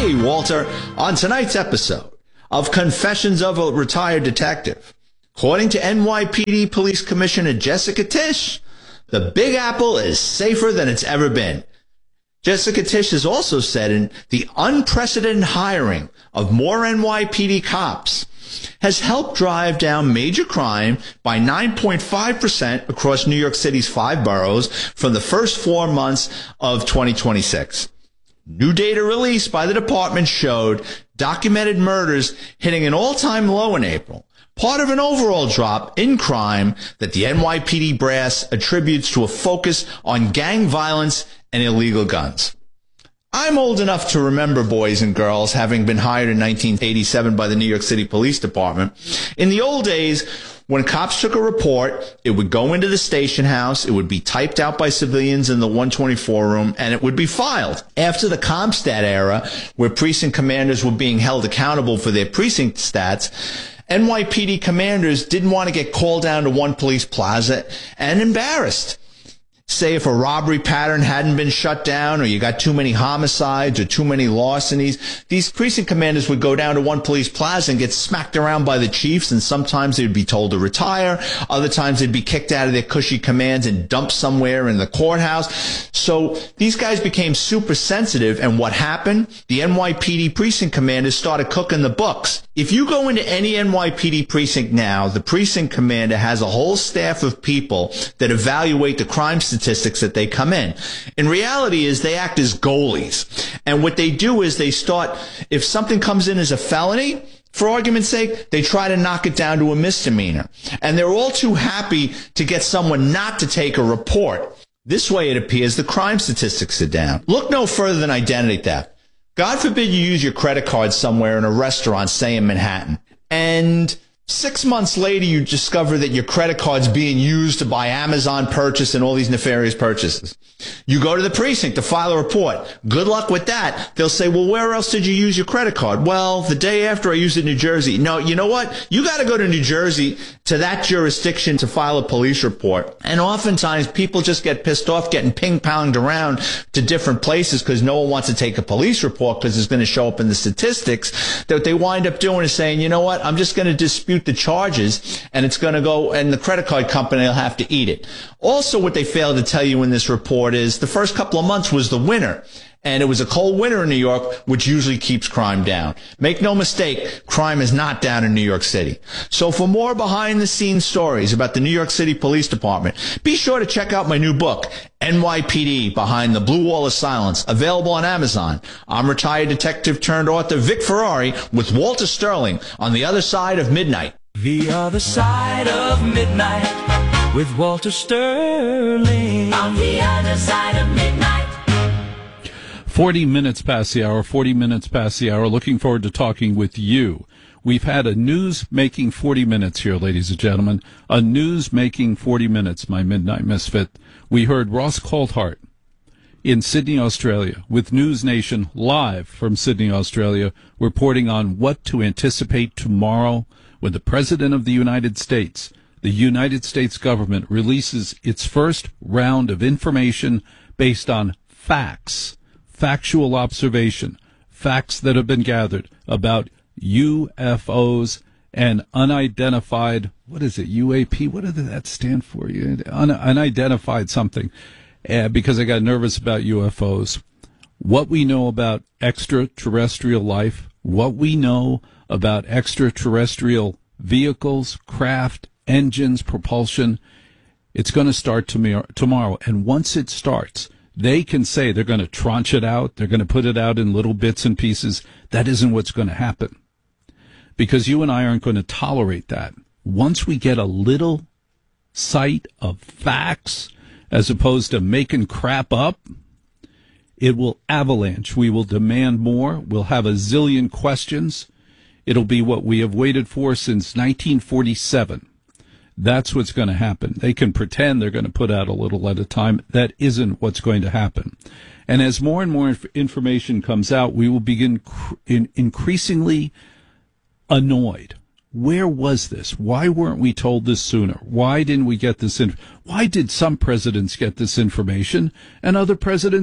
Howdy, Walter. On tonight's episode of Confessions of a Retired Detective, according to NYPD Police Commissioner Jessica Tisch, the Big Apple is safer than it's ever been. Jessica Tisch has also said in the unprecedented hiring of more NYPD cops has helped drive down major crime by 9.5% across New York City's 5 boroughs from the first 4 months of 2026. New data released by the department showed documented murders hitting an all-time low in April, part of an overall drop in crime that the NYPD brass attributes to a focus on gang violence and illegal guns. I'm old enough to remember, boys and girls, having been hired in 1987 by the New York City Police Department. In the old days, when cops took a report, it would go into the station house, it would be typed out by civilians in the 124 room, and it would be filed. After the CompStat era, where precinct commanders were being held accountable for their precinct stats, NYPD commanders didn't want to get called down to One Police Plaza and embarrassed. Say if a robbery pattern hadn't been shut down, or you got too many homicides or too many larcenies, these precinct commanders would go down to One Police Plaza and get smacked around by the chiefs, and sometimes they'd be told to retire. Other times they'd be kicked out of their cushy commands and dumped somewhere in the courthouse. So these guys became super sensitive, and what happened? The NYPD precinct commanders started cooking the books. If you go into any NYPD precinct now, the precinct commander has a whole staff of people that evaluate the crime statistics that they come in. In reality is they act as goalies. And what they do is they start, if something comes in as a felony, for argument's sake, they try to knock it down to a misdemeanor. And they're all too happy to get someone not to take a report. This way, it appears the crime statistics are down. Look no further than identity theft. God forbid you use your credit card somewhere in a restaurant, say in Manhattan, and 6 months later you discover that your credit card's being used to buy Amazon purchase and all these nefarious purchases. You go to the precinct to file a report. Good luck with that. They'll say, well, where else did you use your credit card? Well, the day after I used it in New Jersey. No, you know what? You got to go to New Jersey to that jurisdiction to file a police report. And oftentimes people just get pissed off getting ping-ponged around to different places because no one wants to take a police report because it's going to show up in the statistics. That what they wind up doing is saying, you know what? I'm just going to dispute the charges, and it's going to go, and the credit card company will have to eat it. Also, what they failed to tell you in this report is the first couple of months was the winter. And it was a cold winter in New York, which usually keeps crime down. Make no mistake, crime is not down in New York City. So for more behind-the-scenes stories about the New York City Police Department, be sure to check out my new book, NYPD Behind the Blue Wall of Silence, available on Amazon. I'm retired detective turned author Vic Ferrari with Walter Sterling on The Other Side of Midnight. The Other Side of Midnight with Walter Sterling. On the other side of midnight. 40 minutes past the hour, 40 minutes past the hour. Looking forward to talking with you. We've had a news-making 40 minutes here, ladies and gentlemen. A news-making 40 minutes, my Midnight Misfit. We heard Ross Coulthart in Sydney, Australia, with News Nation live from Sydney, Australia, reporting on what to anticipate tomorrow when the President of the United States, the United States government, releases its first round of information based on facts, factual observation, facts that have been gathered about UFOs and unidentified, what is it, UAP? What does that stand for? Unidentified something, because I got nervous about UFOs. What we know about extraterrestrial life, what we know about extraterrestrial vehicles, craft, engines, propulsion. It's going to start tomorrow. And once it starts, they can say they're going to tranche it out. They're going to put it out in little bits and pieces. That isn't what's going to happen, because you and I aren't going to tolerate that. Once we get a little sight of facts, as opposed to making crap up, it will avalanche. We will demand more. We'll have a zillion questions. It'll be what we have waited for since 1947. That's what's going to happen. They can pretend they're going to put out a little at a time. That isn't what's going to happen. And as more and more information comes out, we will begin increasingly annoyed. Where was this? Why weren't we told this sooner? Why didn't we get this? Why did some presidents get this information and other presidents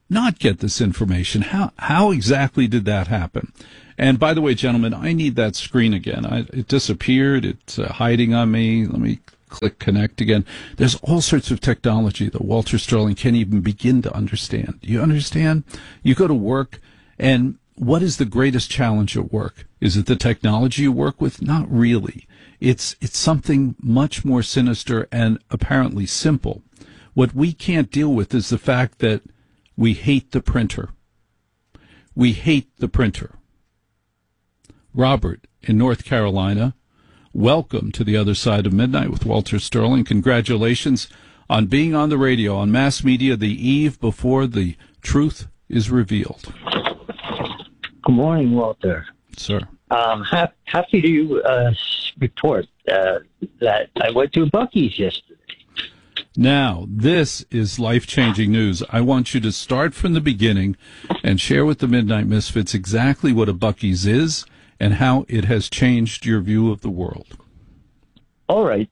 not get this information? How exactly did that happen? And by the way, gentlemen, I need that screen again. It disappeared. It's hiding on me. Let me click connect again. There's all sorts of technology that Walter Sterling can't even begin to understand. You understand? You go to work, and what is the greatest challenge at work? Is it the technology you work with? Not really. It's something much more sinister and apparently simple. What we can't deal with is the fact that we hate the printer. We hate the printer. Robert in North Carolina, welcome to the other side of midnight with Walter Sterling. Congratulations on being on the radio, on mass media, the eve before the truth is revealed. Good morning, Walter. Sir. Happy to report that I went to Buc-ee's yesterday. Now, this is life-changing news. I want you to start from the beginning and share with the Midnight Misfits exactly what a Buc-ee's is and how it has changed your view of the world. All right.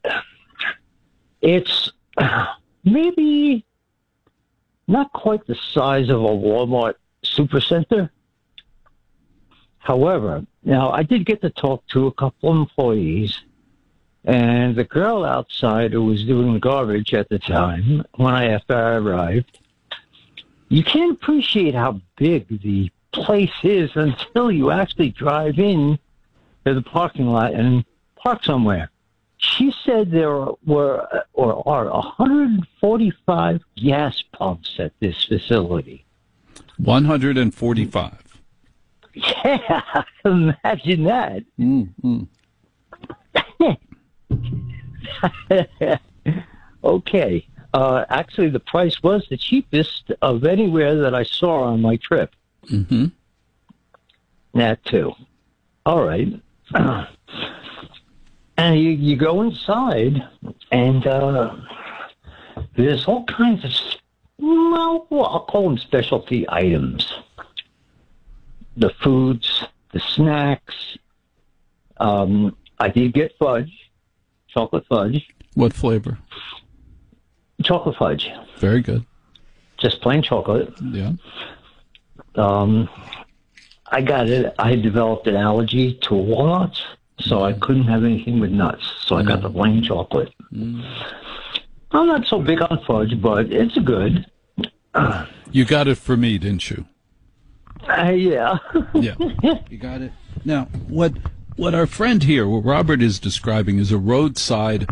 It's maybe not quite the size of a Walmart supercenter. However, now I did get to talk to a couple of employees, and the girl outside who was doing the garbage at the time, after I arrived, you can't appreciate how big the place is until you actually drive in to the parking lot and park somewhere. She said there were or are 145 gas pumps at this facility. 145. Yeah, imagine that. Mm-hmm. Okay. Actually, the price was the cheapest of anywhere that I saw on my trip. Mm-hmm. That too. All right. And you go inside, and there's all kinds of, I'll call them specialty items. The foods, the snacks. I did get fudge, chocolate fudge. What flavor? Chocolate fudge. Very good. Just plain chocolate. Yeah. I got it. I had developed an allergy to walnuts, so I couldn't have anything with nuts. So I got the plain chocolate. I'm not so big on fudge, but it's good. You got it for me, didn't you? Yeah. Yeah. You got it. Now, what our friend here, what Robert is describing, is a roadside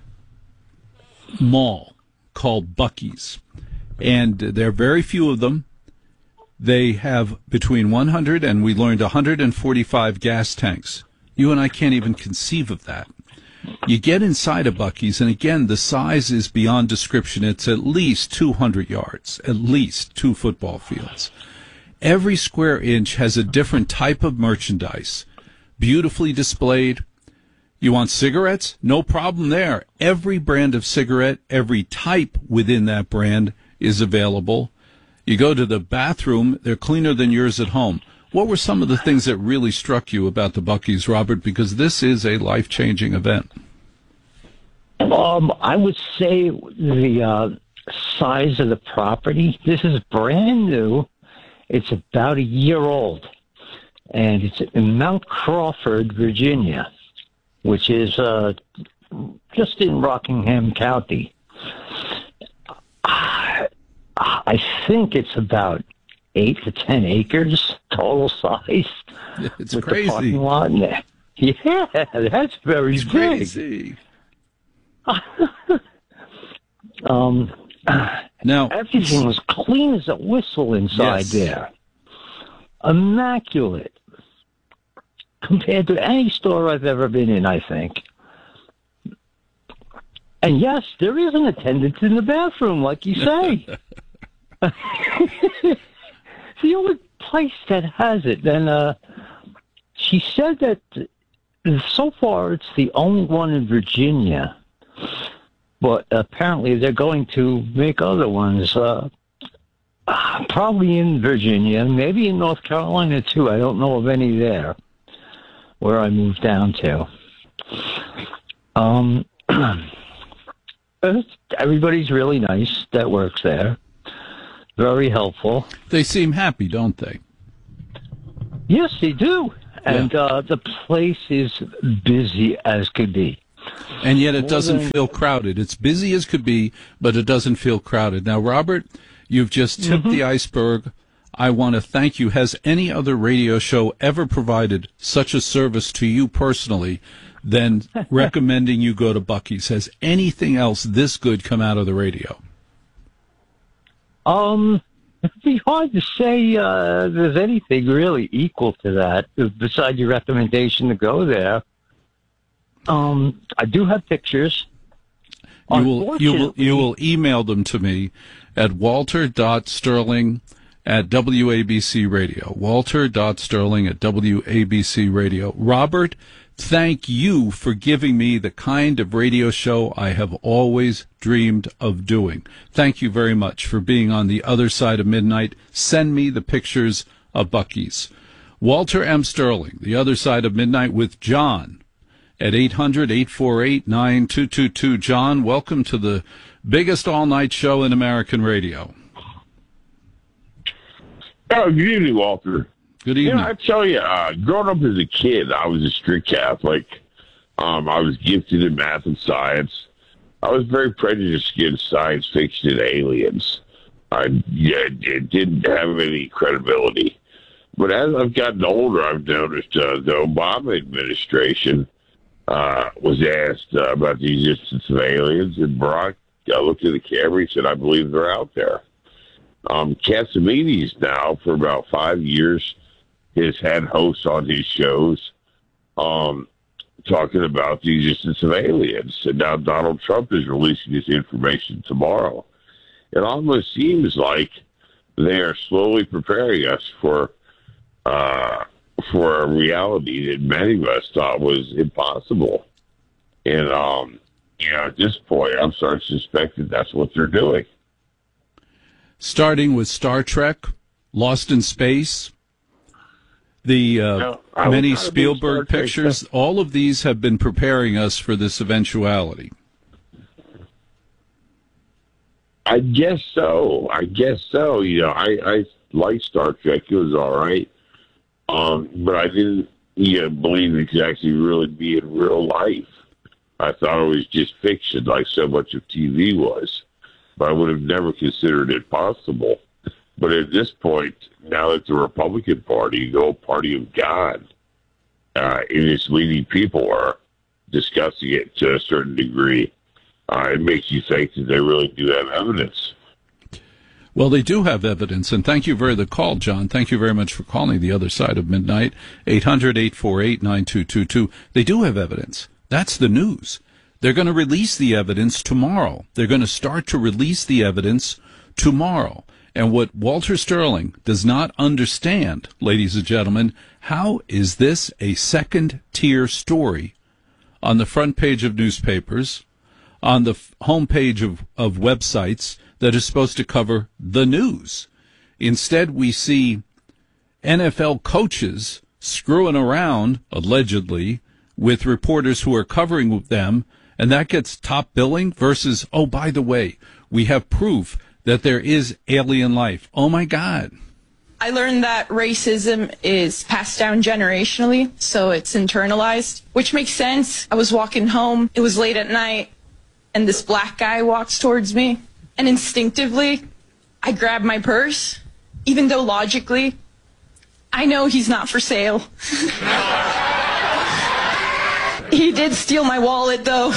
mall called Buc-ee's. And there are very few of them. They have between 100 and we learned 145 gas tanks. You and I can't even conceive of that. You get inside a Buc-ee's, and again, the size is beyond description. It's at least 200 yards, at least 2 football fields. Every square inch has a different type of merchandise, beautifully displayed. You want cigarettes? No problem there. Every brand of cigarette, every type within that brand is available. You go to the bathroom, they're cleaner than yours at home. What were some of the things that really struck you about the Buc-ee's, Robert? Because this is a life-changing event. I would say the size of the property. This is brand new. It's about a year old, and it's in Mount Crawford, Virginia, which is just in Rockingham County. I think it's about 8 to 10 acres total size. It's with crazy. The parking lot in there. Yeah, that's very big. Crazy. Now, everything was clean as a whistle inside there. Immaculate. Compared to any store I've ever been in, I think. And yes, there is an attendant in the bathroom, like you say. It's the only place that has it. And she said that so far it's the only one in Virginia. But apparently they're going to make other ones, probably in Virginia, maybe in North Carolina too. I don't know of any there where I moved down to. Everybody's really nice that works there. very helpful. They seem happy, don't they? Yes, they do. And the place is busy as could be. And yet it doesn't feel crowded. It's busy as could be, but it doesn't feel crowded. Now, Robert, you've just tipped the iceberg. I want to thank you. Has any other radio show ever provided such a service to you personally than recommending you go to Buc-ee's? Has anything else this good come out of the radio? It'd be hard to say there's anything really equal to that besides your recommendation to go there. I do have pictures. You will email them to me at walter.sterling@WABC Radio. Walter.sterling@WABC Radio. Robert, thank you for giving me the kind of radio show I have always dreamed of doing. Thank you very much for being on the other side of midnight. Send me the pictures of Buc-ee's. Walter M. Sterling, the other side of midnight with John at 800-848-9222. John, welcome to the biggest all-night show in American radio. Oh, good evening, Walter. Good evening. I tell you, growing up as a kid, I was a strict Catholic. I was gifted in math and science. I was very prejudiced against science fiction and aliens. It didn't have any credibility. But as I've gotten older, I've noticed the Obama administration was asked about the existence of aliens, and Barack looked at the camera and said, "I believe they're out there." Cassimides now, for about 5 years, has had hosts on his shows talking about the existence of aliens. And now Donald Trump is releasing this information tomorrow. It almost seems like they are slowly preparing us for a reality that many of us thought was impossible. And, at this point, I'm starting to suspect that that's what they're doing. Starting with Star Trek, Lost in Space, the many Spielberg pictures, all of these have been preparing us for this eventuality. I guess so. I liked Star Trek. It was all right. But I didn't believe it could actually really be in real life. I thought it was just fiction, like so much of TV was. But I would have never considered it possible. But at this point, now that the Republican Party, the old party of God, and its leading people are discussing it to a certain degree, it makes you think that they really do have evidence. Well, they do have evidence, and thank you for the call, John. Thank you very much for calling the other side of midnight, 800-848-9222. They do have evidence. That's the news. They're going to release the evidence tomorrow. They're going to start to release the evidence tomorrow. And what Walter Sterling does not understand, ladies and gentlemen, how is this a second-tier story on the front page of newspapers, on the homepage of websites that is supposed to cover the news? Instead, we see NFL coaches screwing around, allegedly, with reporters who are covering them, and that gets top billing versus, oh, by the way, we have proof that there is alien life. Oh, my God. I learned that racism is passed down generationally, so it's internalized, which makes sense. I was walking home. It was late at night, and this black guy walks towards me, and instinctively, I grab my purse, even though logically, I know he's not for sale. He did steal my wallet, though.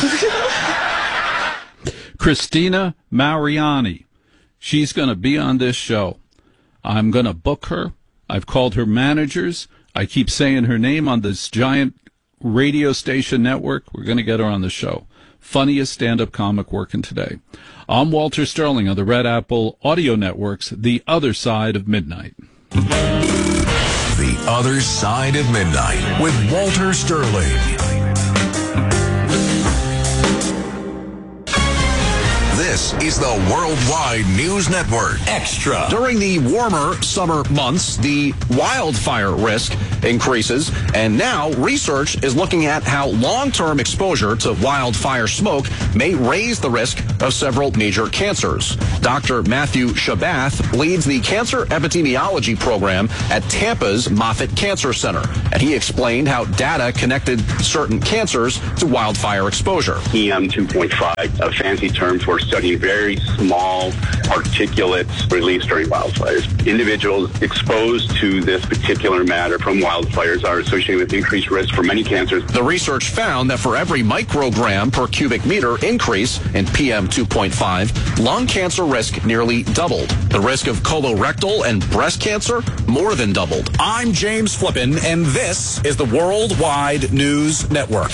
Christina Mariani. She's going to be on this show. I'm going to book her. I've called her managers. I keep saying her name on this giant radio station network. We're going to get her on the show. Funniest stand-up comic working today. I'm Walter Sterling on the Red Apple Audio Network's The Other Side of Midnight. The Other Side of Midnight with Walter Sterling. This is the Worldwide News Network. Extra. During the warmer summer months, the wildfire risk increases, and now research is looking at how long-term exposure to wildfire smoke may raise the risk of several major cancers. Dr. Matthew Shabath leads the cancer epidemiology program at Tampa's Moffitt Cancer Center, and he explained how data connected certain cancers to wildfire exposure. PM 2.5, a fancy term for studying very small particulates released during wildfires. Individuals exposed to this particular matter from wildfires are associated with increased risk for many cancers. The research found that for every microgram per cubic meter increase in PM 2.5, lung cancer risk nearly doubled. The risk of colorectal and breast cancer more than doubled. I'm James Flippin, and this is the Worldwide News Network.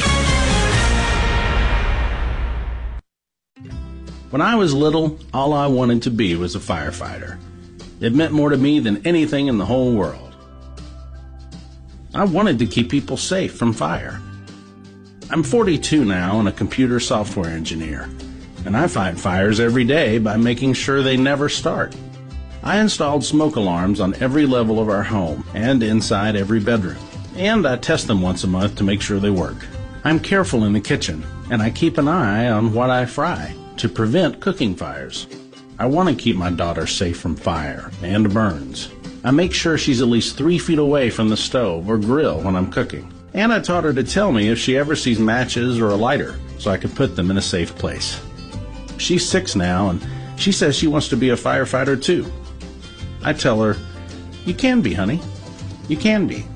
When I was little, all I wanted to be was a firefighter. It meant more to me than anything in the whole world. I wanted to keep people safe from fire. I'm 42 now and a computer software engineer, and I fight fires every day by making sure they never start. I installed smoke alarms on every level of our home and inside every bedroom, and I test them once a month to make sure they work. I'm careful in the kitchen, and I keep an eye on what I fry to prevent cooking fires. I want to keep my daughter safe from fire and burns. I make sure she's at least 3 feet away from the stove or grill when I'm cooking. And I taught her to tell me if she ever sees matches or a lighter so I can put them in a safe place. She's 6 now, and she says she wants to be a firefighter too. I tell her, "You can be, honey. You can be."